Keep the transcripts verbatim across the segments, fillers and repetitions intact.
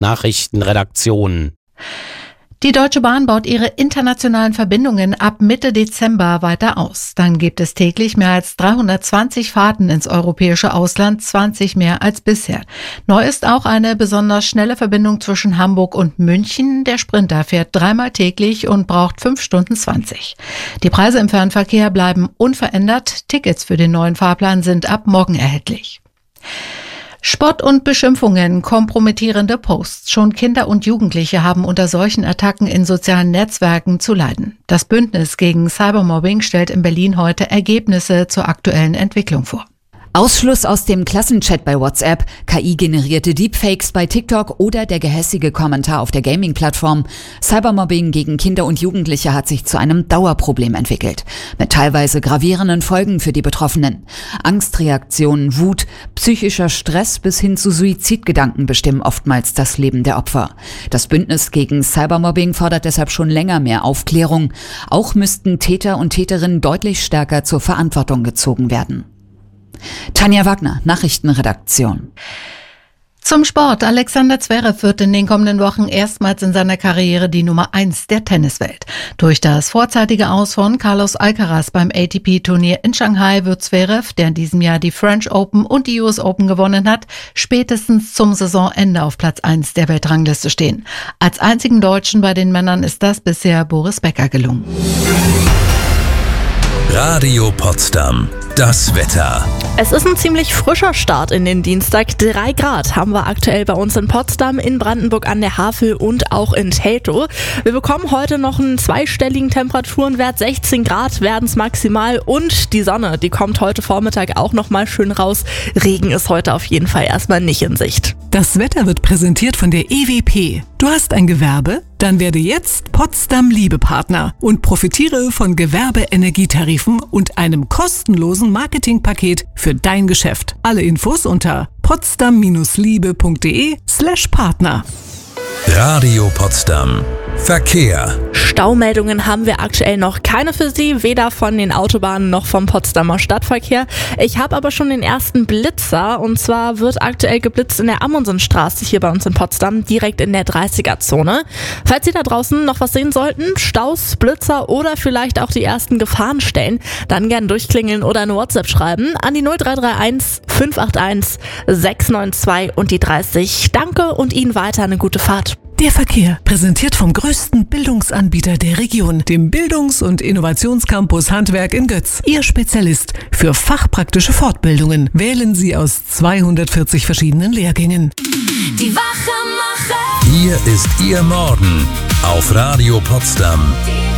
Nachrichtenredaktion. Die Deutsche Bahn baut ihre internationalen Verbindungen ab Mitte Dezember weiter aus. Dann gibt es täglich mehr als dreihundertzwanzig Fahrten ins europäische Ausland, zwanzig mehr als bisher. Neu ist auch eine besonders schnelle Verbindung zwischen Hamburg und München. Der Sprinter fährt dreimal täglich und braucht fünf Stunden zwanzig. Die Preise im Fernverkehr bleiben unverändert. Tickets für den neuen Fahrplan sind ab morgen erhältlich. Spott und Beschimpfungen, kompromittierende Posts. Schon Kinder und Jugendliche haben unter solchen Attacken in sozialen Netzwerken zu leiden. Das Bündnis gegen Cybermobbing stellt in Berlin heute Ergebnisse zur aktuellen Entwicklung vor. Ausschluss aus dem Klassenchat bei WhatsApp, K I-generierte Deepfakes bei TikTok oder der gehässige Kommentar auf der Gaming-Plattform. Cybermobbing gegen Kinder und Jugendliche hat sich zu einem Dauerproblem entwickelt, mit teilweise gravierenden Folgen für die Betroffenen. Angstreaktionen, Wut, psychischer Stress bis hin zu Suizidgedanken bestimmen oftmals das Leben der Opfer. Das Bündnis gegen Cybermobbing fordert deshalb schon länger mehr Aufklärung. Auch müssten Täter und Täterinnen deutlich stärker zur Verantwortung gezogen werden. Tanja Wagner, Nachrichtenredaktion. Zum Sport. Alexander Zverev wird in den kommenden Wochen erstmals in seiner Karriere die Nummer eins der Tenniswelt. Durch das vorzeitige Aus von Carlos Alcaraz beim A T P-Turnier in Shanghai wird Zverev, der in diesem Jahr die French Open und die U S Open gewonnen hat, spätestens zum Saisonende auf Platz eins der Weltrangliste stehen. Als einzigen Deutschen bei den Männern ist das bisher Boris Becker gelungen. Radio Potsdam. Das Wetter. Es ist ein ziemlich frischer Start in den Dienstag. Drei Grad haben wir aktuell bei uns in Potsdam, in Brandenburg an der Havel und auch in Teltow. Wir bekommen heute noch einen zweistelligen Temperaturenwert. sechzehn Grad werden es maximal und die Sonne, die kommt heute Vormittag auch noch mal schön raus. Regen ist heute auf jeden Fall erstmal nicht in Sicht. Das Wetter wird präsentiert von der E W P. Du hast ein Gewerbe? Dann werde jetzt Potsdam Liebepartner und profitiere von Gewerbeenergietarifen und einem kostenlosen Marketingpaket für dein Geschäft. Alle Infos unter potsdam-liebe.de slash Partner. Radio Potsdam. Verkehr. Staumeldungen haben wir aktuell noch keine für Sie, weder von den Autobahnen noch vom Potsdamer Stadtverkehr. Ich habe aber schon den ersten Blitzer und zwar wird aktuell geblitzt in der Amundsenstraße hier bei uns in Potsdam, direkt in der dreißiger-Zone. Falls Sie da draußen noch was sehen sollten, Staus, Blitzer oder vielleicht auch die ersten Gefahrenstellen, dann gerne durchklingeln oder eine WhatsApp schreiben an die null drei drei eins fünf acht eins sechs neun zwei und die dreißig. Danke und Ihnen weiter eine gute Fahrt. Der Verkehr, präsentiert vom größten Bildungsanbieter der Region, dem Bildungs- und Innovationscampus Handwerk in Götz. Ihr Spezialist für fachpraktische Fortbildungen. Wählen Sie aus zweihundertvierzig verschiedenen Lehrgängen. Die Wachemacher. Hier ist Ihr Morgen auf Radio Potsdam.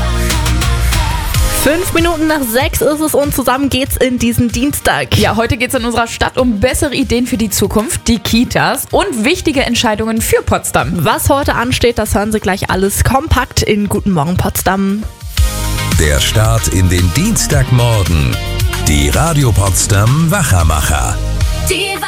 Fünf Minuten nach sechs ist es und zusammen geht's in diesen Dienstag. Ja, heute geht's in unserer Stadt um bessere Ideen für die Zukunft, die Kitas und wichtige Entscheidungen für Potsdam. Was heute ansteht, das hören Sie gleich alles kompakt in Guten Morgen Potsdam. Der Start in den Dienstagmorgen. Die Radio Potsdam Wachemacher. Die